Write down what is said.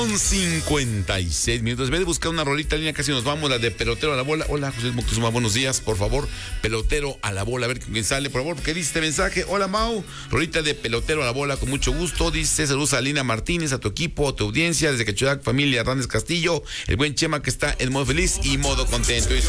Son 56 minutos. En vez de buscar una rolita en línea, casi nos vamos, la de Pelotero a la Bola. Hola, José Moctezuma, buenos días, por favor. Pelotero a la Bola, a ver quién sale, por favor, porque dice este mensaje. Hola, Mau, rolita de Pelotero a la Bola, con mucho gusto. Dice, saludos a Lina Martínez, a tu equipo, a tu audiencia, desde Cachudac, familia Hernández Castillo, el buen Chema que está en modo feliz y modo contento. Y